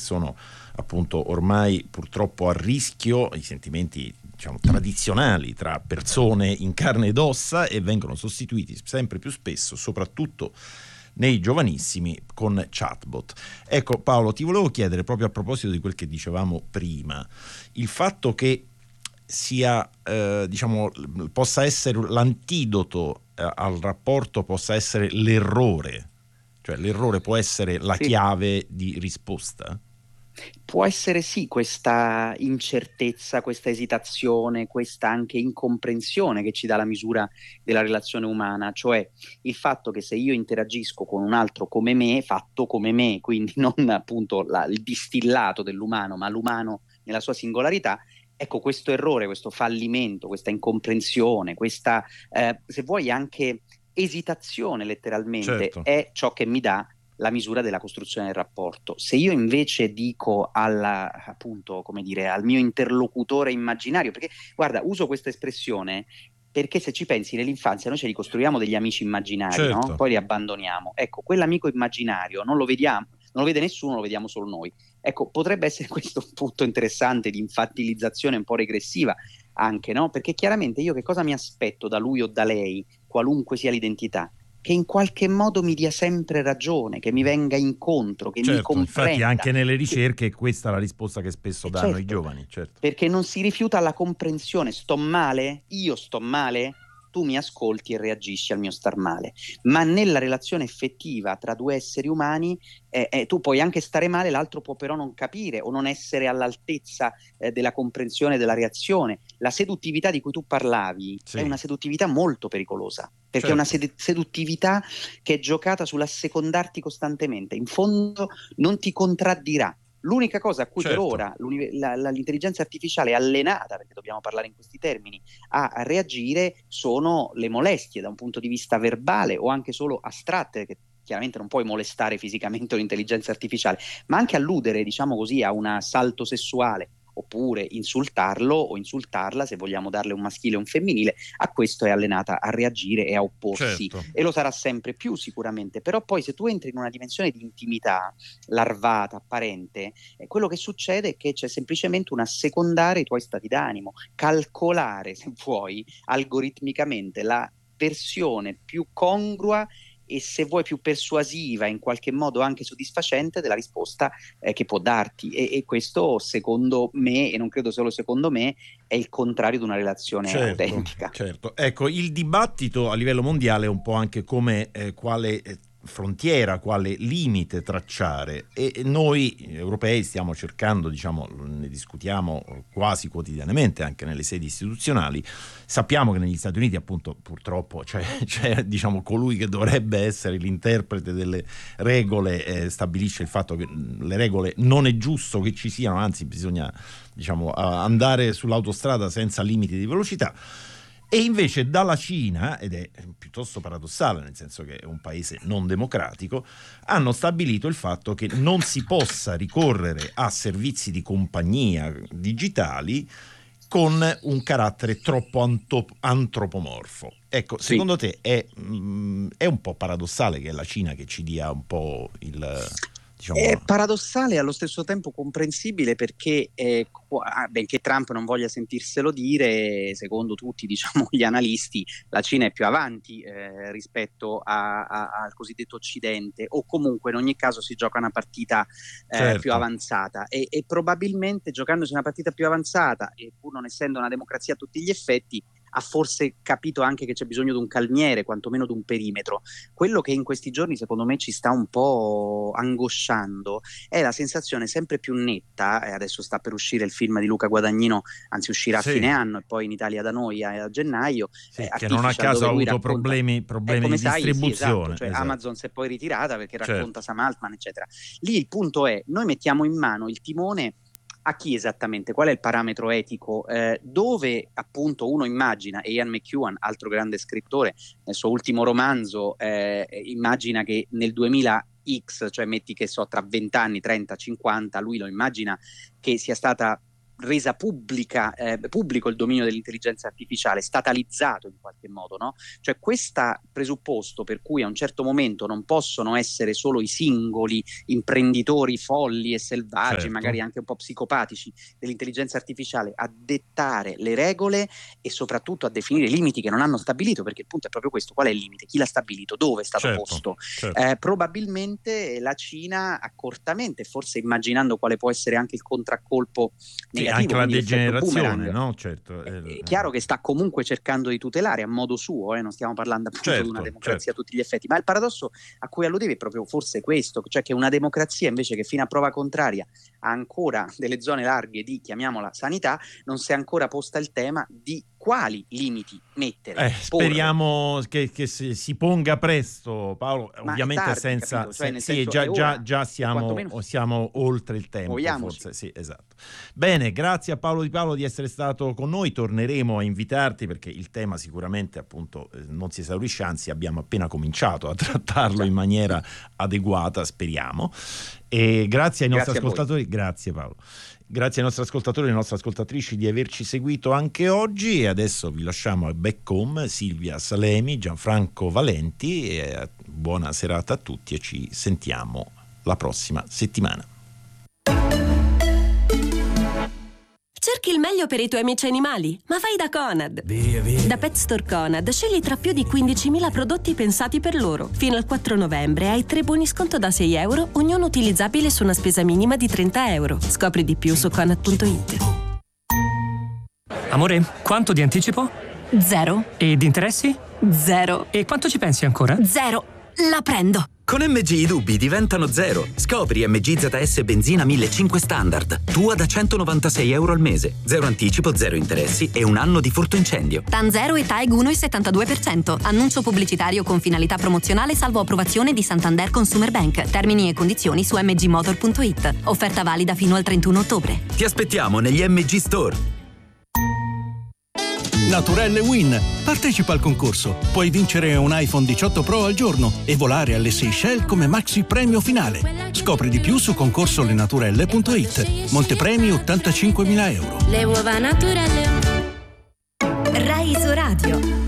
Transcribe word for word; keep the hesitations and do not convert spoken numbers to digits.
sono appunto ormai purtroppo a rischio, i sentimenti diciamo tradizionali tra persone in carne ed ossa, e vengono sostituiti sempre più spesso, soprattutto nei giovanissimi, con chatbot. Ecco Paolo, ti volevo chiedere proprio a proposito di quel che dicevamo prima, il fatto che sia eh, diciamo possa essere l'antidoto eh, al rapporto, possa essere l'errore, cioè l'errore può essere la Sì. chiave di risposta? Può essere sì, questa incertezza, questa esitazione, questa anche incomprensione che ci dà la misura della relazione umana, cioè il fatto che se io interagisco con un altro come me, fatto come me, quindi non appunto la, il distillato dell'umano, ma l'umano nella sua singolarità, ecco, questo errore, questo fallimento, questa incomprensione, questa, eh, se vuoi anche esitazione letteralmente, Certo. è ciò che mi dà la misura della costruzione del rapporto. Se io invece dico alla, appunto, come dire, al mio interlocutore immaginario, perché guarda, uso questa espressione perché se ci pensi nell'infanzia noi ce li costruiamo degli amici immaginari, no? Certo. Poi li abbandoniamo. Ecco, quell'amico immaginario non lo vediamo, non lo vede nessuno, lo vediamo solo noi. Ecco, potrebbe essere questo un punto interessante di infantilizzazione un po' regressiva anche, no? Perché chiaramente io che cosa mi aspetto da lui o da lei, qualunque sia l'identità? Che in qualche modo mi dia sempre ragione, che mi venga incontro, che mi Certo, infatti comprenda. anche nelle Che, ricerche questa è la risposta che spesso e danno i certo, giovani, certo. perché non si rifiuta la comprensione. Sto male? Io sto male? Tu mi ascolti e reagisci al mio star male. Ma nella relazione effettiva tra due esseri umani, eh, eh, tu puoi anche stare male, l'altro può però non capire o non essere all'altezza eh, della comprensione, della reazione. La seduttività di cui tu parlavi è Sì, una seduttività molto pericolosa, perché è una certo. sed- seduttività che è giocata sull'assecondarti costantemente. In fondo non ti contraddirà. L'unica cosa a cui per Certo. ora la, la, l'intelligenza artificiale è allenata, perché dobbiamo parlare in questi termini, a, a reagire sono le molestie da un punto di vista verbale o anche solo astratte, che chiaramente non puoi molestare fisicamente un'intelligenza artificiale, ma anche alludere, diciamo così, a un assalto sessuale, oppure insultarlo o insultarla, se vogliamo darle un maschile o un femminile, a questo è allenata a reagire e a opporsi, Certo. e lo sarà sempre più sicuramente. Però poi se tu entri in una dimensione di intimità larvata, apparente, eh, quello che succede è che c'è semplicemente un assecondare i tuoi stati d'animo, calcolare, se vuoi, algoritmicamente la versione più congrua e, se vuoi, più persuasiva, in qualche modo anche soddisfacente, della risposta eh, che può darti. E, e questo, secondo me, e non credo solo secondo me, è il contrario di una relazione Certo, autentica. certo. Ecco, il dibattito a livello mondiale è un po' anche come eh, quale eh, frontiera, quale limite tracciare, e e noi europei stiamo cercando, diciamo, ne discutiamo quasi quotidianamente anche nelle sedi istituzionali. Sappiamo che negli Stati Uniti, appunto, purtroppo c'è, c'è diciamo colui che dovrebbe essere l'interprete delle regole, eh, stabilisce il fatto che mh, le regole non è giusto che ci siano, anzi bisogna diciamo andare sull'autostrada senza limiti di velocità. E invece dalla Cina, ed è piuttosto paradossale nel senso che è un paese non democratico, hanno stabilito il fatto che non si possa ricorrere a servizi di compagnia digitali con un carattere troppo antop- antropomorfo. Ecco, Sì. secondo te è, mh, è un po' paradossale che è la Cina che ci dia un po' il, È diciamo... paradossale e allo stesso tempo comprensibile, perché eh, qua- benché Trump non voglia sentirselo dire, secondo tutti, diciamo, gli analisti, la Cina è più avanti eh, rispetto a- a- al cosiddetto Occidente, o comunque in ogni caso si gioca una partita eh, più Certo, avanzata, e, e probabilmente giocandosi una partita più avanzata, e pur non essendo una democrazia a tutti gli effetti, ha forse capito anche che c'è bisogno di un calmiere, quantomeno di un perimetro. Quello che in questi giorni secondo me ci sta un po' angosciando è la sensazione sempre più netta, e adesso sta per uscire il film di Luca Guadagnino, anzi uscirà a sì. fine anno e poi in Italia da noi a, a gennaio, eh, Sì, che non a Artificial, caso dove ha lui avuto racconta, problemi, eh, problemi come di sai, sì, esatto, distribuzione. cioè Esatto, Amazon si è poi ritirata perché racconta certo. Sam Altman, eccetera. Lì il punto è, noi mettiamo in mano il timone a chi esattamente? Qual è il parametro etico? Eh, dove appunto uno immagina, e Ian McEwan, altro grande scrittore, nel suo ultimo romanzo, eh, immagina che nel duemila X, cioè metti che so tra venti anni, trenta, cinquanta, lui lo immagina che sia stata resa pubblica, eh, pubblico il dominio dell'intelligenza artificiale, statalizzato in qualche modo, no? Cioè questo presupposto per cui a un certo momento non possono essere solo i singoli imprenditori folli e selvaggi, certo. magari anche un po' psicopatici dell'intelligenza artificiale, a dettare le regole e soprattutto a definire i limiti che non hanno stabilito, perché il punto è proprio questo: qual è il limite? Chi l'ha stabilito? Dove è stato certo, posto? Certo. Eh, probabilmente la Cina accortamente, forse immaginando quale può essere anche il contraccolpo negativo, sì, anche la degenerazione, boomerang, no? Certo. È, è chiaro che sta comunque cercando di tutelare a modo suo, eh? Non stiamo parlando appunto certo, di una democrazia certo. a tutti gli effetti, ma il paradosso a cui alludevi è proprio forse questo, cioè che una democrazia invece che fino a prova contraria ha ancora delle zone larghe di, chiamiamola, sanità, non si è ancora posta il tema di quali limiti mettere. Eh, speriamo che, che si, si ponga presto, Paolo, ma ovviamente tardi, senza capito? Cioè, nel sì, senso, già, è già, ora, già siamo, quantomeno siamo oltre il tempo, muoviamoci. forse sì, esatto. Bene, grazie a Paolo Di Paolo di essere stato con noi, torneremo a invitarti perché il tema sicuramente appunto eh, non si esaurisce, anzi abbiamo appena cominciato a trattarlo in maniera adeguata, speriamo. E grazie ai nostri Grazie ascoltatori, grazie Paolo. Grazie ai nostri ascoltatori e alle nostre ascoltatrici di averci seguito anche oggi, e adesso vi lasciamo a Back Home, Silvia Salemi, Gianfranco Valenti, e buona serata a tutti e ci sentiamo la prossima settimana. Cerchi il meglio per i tuoi amici animali? Ma vai da Conad! Via, via. Da Pet Store Conad scegli tra più di quindicimila prodotti pensati per loro. Fino al quattro novembre hai tre buoni sconto da sei euro, ognuno utilizzabile su una spesa minima di trenta euro. Scopri di più su conad punto it. Amore, quanto di anticipo? Zero. E di interessi? Zero. E quanto ci pensi ancora? Zero. La prendo. Con M G i dubbi diventano zero. Scopri M G Z S benzina millecinquecento standard. Tua da centonovantasei euro al mese. Zero anticipo, zero interessi e un anno di furto incendio. TAN zero e T A E G uno virgola settantadue per cento. Annuncio pubblicitario con finalità promozionale salvo approvazione di Santander Consumer Bank. Termini e condizioni su m g motor punto it. Offerta valida fino al trentuno ottobre. Ti aspettiamo negli M G Store. Naturelle Win. Partecipa al concorso. Puoi vincere un iPhone diciotto Pro al giorno e volare alle Seychelles come maxi premio finale. Scopri di più su concorso le naturelle punto it. Montepremi ottantacinquemila euro. Le uova naturelle. Rai Isoradio.